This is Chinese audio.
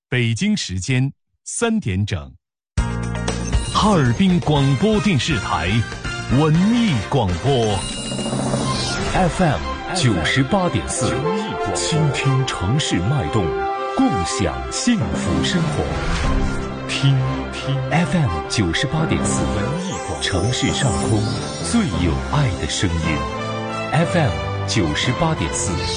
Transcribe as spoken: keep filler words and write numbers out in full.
北京时间三点整，哈尔滨广播电视台文艺广播 F M 九十八点四，倾听城市脉动，共享幸福生活。听听 F M 九十八点四，文艺广播，城市上空最有爱的声音。F M 九十八点四，